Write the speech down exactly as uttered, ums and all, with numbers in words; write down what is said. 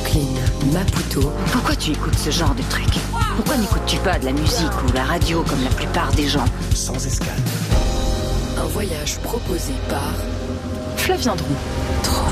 Brooklyn, Maputo. Pourquoi tu écoutes ce genre de truc? Pourquoi n'écoutes-tu pas de la musique ou la radio comme la plupart des gens? Sans escale. Un voyage proposé par Flavien Drou.